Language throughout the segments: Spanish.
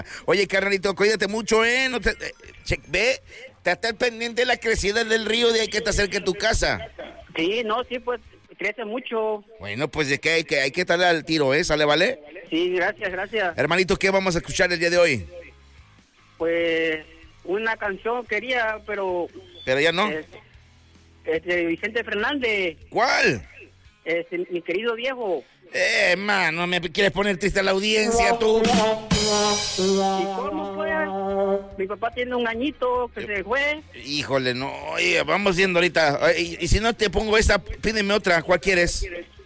Oye, carnalito, cuídate mucho, ¿eh? No te, ve, te está pendiente de la crecida del río de ahí que te acerque a tu casa. Sí, no, sí, pues crece mucho. Bueno, pues de que hay que estar al tiro, ¿eh? ¿Sale, vale? Sí, gracias. Hermanito, ¿qué vamos a escuchar el día de hoy? Pues una canción quería, pero... Pero ya no. Vicente Fernández. ¿Cuál? Mi querido viejo. Mano, me quieres poner triste a la audiencia, tú. ¿Y cómo fue? Mi papá tiene un añito que se fue. Híjole, no, oye, vamos viendo ahorita. Y si no te pongo esta, pídeme otra. ¿Cuál quieres?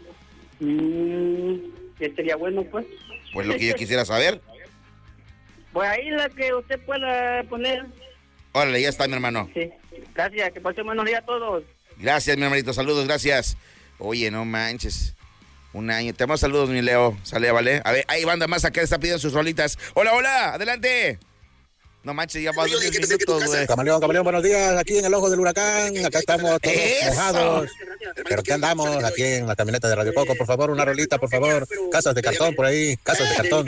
¿Qué sería bueno, pues? Pues lo que yo quisiera saber. Pues ahí la que usted pueda poner. Órale, ya está, mi hermano. Sí, gracias, que pasen buenos días a todos. Gracias, mi hermanito, saludos, gracias. Oye, no manches. Un año. Te mando saludos, mi Leo. Sale, vale. A ver, hay banda más acá, está pidiendo sus rolitas. Hola, adelante. No manches, ya más de 10 minutos, güey. Camaleón, buenos días. Aquí en el ojo del huracán. Acá estamos todos mojados. Pero ¿qué andamos? Aquí en la camioneta de Radio Coco. Por favor, una rolita, por favor. Casas de cartón por ahí. Casas de cartón.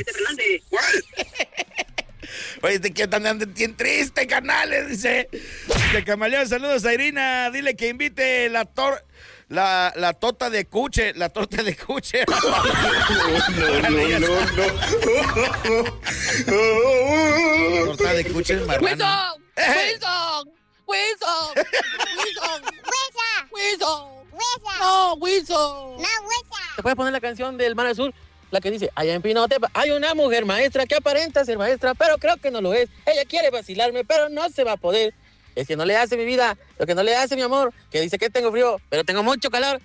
Oye, te quiero tan bien triste, canales, dice. Camaleón, saludos a Irina. Dile que invite la torta de cuche. La torta de cuche. No. Torta de cuche, marrano. Wilson. ¿Te puedes poner la canción del Mar Azul? La que dice, allá en Pinotepa hay una mujer maestra que aparenta ser maestra, pero creo que no lo es. Ella quiere vacilarme, pero no se va a poder. Es que no le hace mi vida, lo que no le hace mi amor, que dice que tengo frío, pero tengo mucho calor.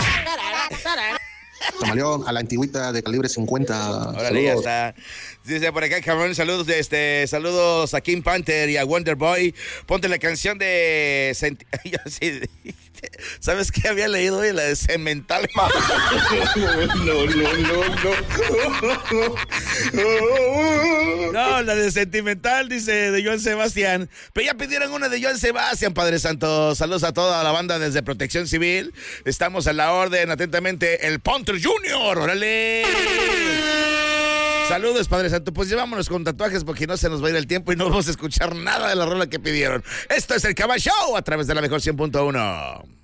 Camaleón, a la antigüita de calibre 50. Órale, ya está. Dice por acá, cabrón, saludos saludos a King Panther y a Wonder Boy. Ponte la canción de... ¿Sabes qué había leído hoy? La de Cemental. No, la de Sentimental, dice, de Joan Sebastián. Pero ya pidieron una de Joan Sebastián, Padre Santo. Saludos a toda la banda desde Protección Civil. Estamos a la orden, atentamente, el Ponter Junior. ¡Órale! Saludos, Padre Santo. Pues llevámonos con tatuajes porque no se nos va a ir el tiempo y no vamos a escuchar nada de la rola que pidieron. Esto es el Cabal Show a través de la mejor 100.1.